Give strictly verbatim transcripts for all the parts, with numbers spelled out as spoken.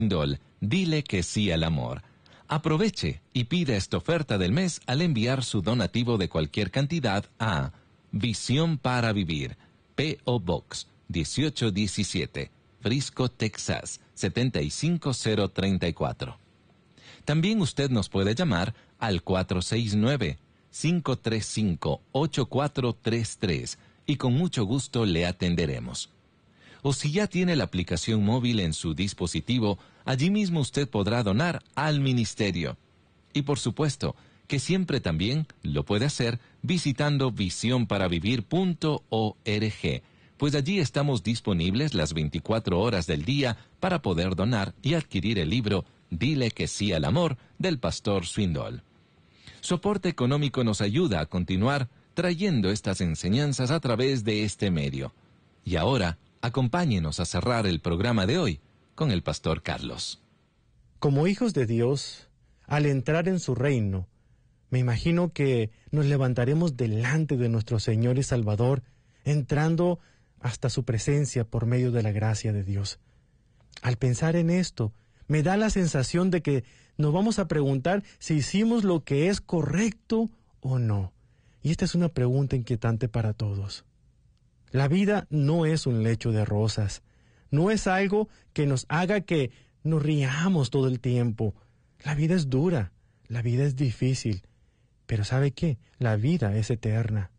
Swindoll, Dile que sí al amor. Aproveche y pida esta oferta del mes al enviar su donativo de cualquier cantidad a Visión para Vivir, P O Box dieciocho diecisiete, Frisco, Texas, setenta y cinco cero treinta y cuatro. También usted nos puede llamar al cuatro seis nueve, cinco tres cinco, ocho cuatro tres tres y con mucho gusto le atenderemos. O si ya tiene la aplicación móvil en su dispositivo, allí mismo usted podrá donar al ministerio. Y por supuesto, que siempre también lo puede hacer visitando visión para vivir punto org, pues allí estamos disponibles las veinticuatro horas del día para poder donar y adquirir el libro Dile que sí al amor del pastor Swindoll. Su aporte económico nos ayuda a continuar trayendo estas enseñanzas a través de este medio. Y ahora, acompáñenos a cerrar el programa de hoy con el pastor Carlos. Como hijos de Dios, al entrar en su reino, me imagino que nos levantaremos delante de nuestro Señor y Salvador, entrando hasta su presencia por medio de la gracia de Dios. Al pensar en esto, me da la sensación de que nos vamos a preguntar si hicimos lo que es correcto o no. Y esta es una pregunta inquietante para todos. La vida no es un lecho de rosas. No es algo que nos haga que nos riamos todo el tiempo. La vida es dura, la vida es difícil. Pero ¿sabe qué? La vida es eterna.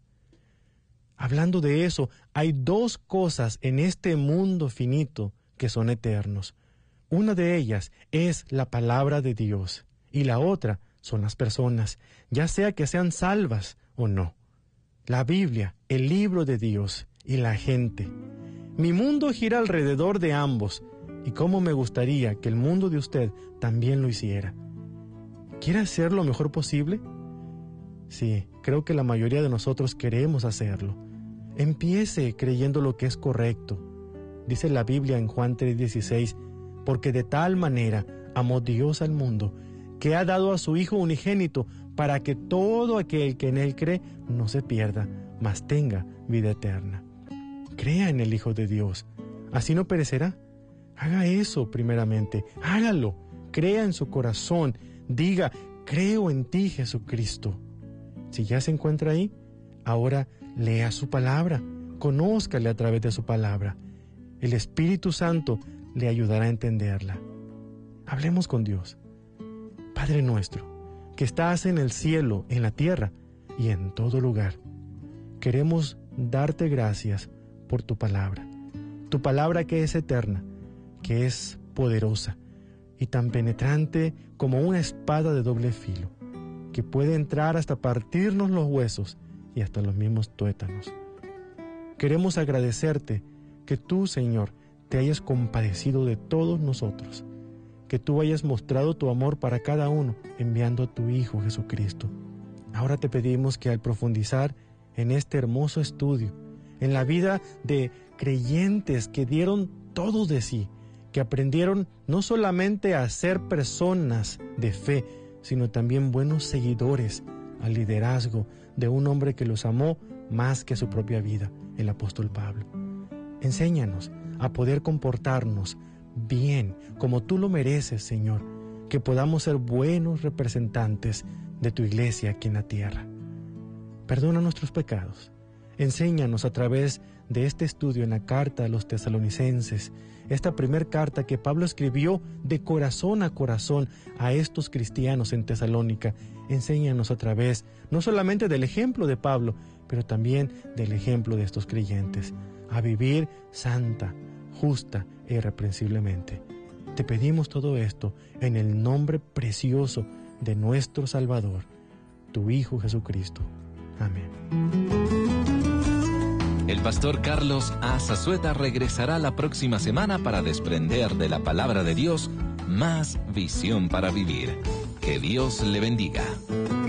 Hablando de eso, hay dos cosas en este mundo finito que son eternos. Una de ellas es la palabra de Dios y la otra son las personas, ya sea que sean salvas o no. La Biblia, el libro de Dios y la gente. Mi mundo gira alrededor de ambos y cómo me gustaría que el mundo de usted también lo hiciera. ¿Quiere hacer lo mejor posible? Sí, creo que la mayoría de nosotros queremos hacerlo. Empiece creyendo lo que es correcto. Dice la Biblia en Juan tres dieciséis, porque de tal manera amó Dios al mundo, que ha dado a su Hijo unigénito, para que todo aquel que en Él cree no se pierda, mas tenga vida eterna. Crea en el Hijo de Dios, así no perecerá. Haga eso primeramente, hágalo, crea en su corazón, diga, creo en ti, Jesucristo. Si ya se encuentra ahí, ahora lea su palabra, conózcale a través de su palabra. El Espíritu Santo le ayudará a entenderla. Hablemos con Dios. Padre nuestro, que estás en el cielo, en la tierra y en todo lugar, queremos darte gracias por tu palabra. Tu palabra que es eterna, que es poderosa y tan penetrante como una espada de doble filo, que puede entrar hasta partirnos los huesos y hasta los mismos tuétanos. Queremos agradecerte que tú, Señor, te hayas compadecido de todos nosotros, que tú hayas mostrado tu amor para cada uno, enviando a tu Hijo Jesucristo. Ahora te pedimos que al profundizar en este hermoso estudio, en la vida de creyentes que dieron todo de sí, que aprendieron no solamente a ser personas de fe, sino también buenos seguidores al liderazgo de un hombre que los amó más que su propia vida, el apóstol Pablo. Enséñanos a poder comportarnos bien, como tú lo mereces, Señor, que podamos ser buenos representantes de tu iglesia aquí en la tierra. Perdona nuestros pecados. Enséñanos a través de este estudio en la carta a los tesalonicenses, esta primer carta que Pablo escribió de corazón a corazón a estos cristianos en Tesalónica. Enséñanos a través no solamente del ejemplo de Pablo, pero también del ejemplo de estos creyentes, a vivir santa, justa e irreprensiblemente. Te pedimos todo esto en el nombre precioso de nuestro Salvador, tu Hijo Jesucristo. Amén. El pastor Carlos A. Zazueta regresará la próxima semana para desprender de la palabra de Dios más visión para vivir. Que Dios le bendiga.